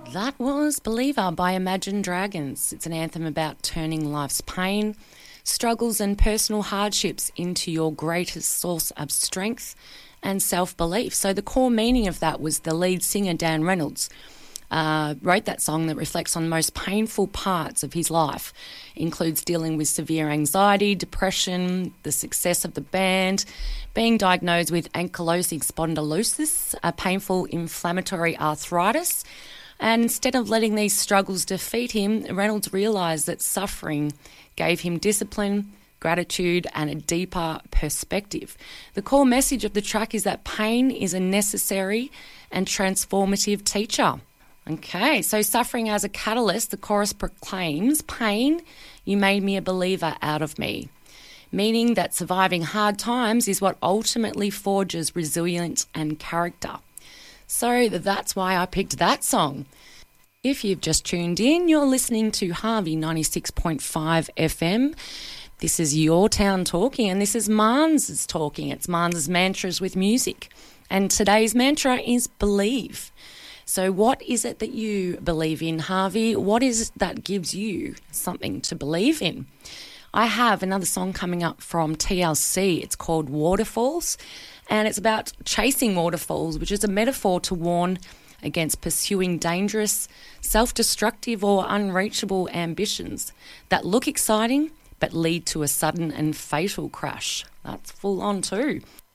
That was Believer by Imagine Dragons. It's an anthem about turning life's pain, struggles and personal hardships into your greatest source of strength and self-belief. So the core meaning of that was the lead singer, Dan Reynolds, wrote that song that reflects on the most painful parts of his life. It includes dealing with severe anxiety, depression, the success of the band, being diagnosed with ankylosing spondylosis, a painful inflammatory arthritis. And instead of letting these struggles defeat him, Reynolds realised that suffering gave him discipline, gratitude and a deeper perspective. The core message of the track is that pain is a necessary and transformative teacher. Okay, so suffering as a catalyst, the chorus proclaims, "Pain, you made me a believer out of me," meaning that surviving hard times is what ultimately forges resilience and character. So that's why I picked that song. If you've just tuned in, you're listening to Harvey 96.5 FM. This is Your Town Talking, and this is Marns' Talking. It's Marns' Mantras with Music. And today's mantra is believe. So what is it that you believe in, Harvey? What is it that gives you something to believe in? I have another song coming up from TLC. It's called Waterfalls, and it's about chasing waterfalls, which is a metaphor to warn against pursuing dangerous, self-destructive or unreachable ambitions that look exciting but lead to a sudden and fatal crash. That's full on too.